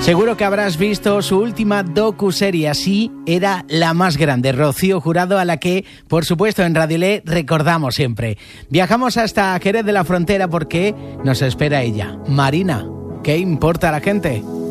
Seguro que habrás visto su última docuserie, así era la más grande, Rocío Jurado, a la que, por supuesto, en Radio Le recordamos siempre. Viajamos hasta Jerez de la Frontera porque nos espera ella, Marina. ¿Qué importa a la gente?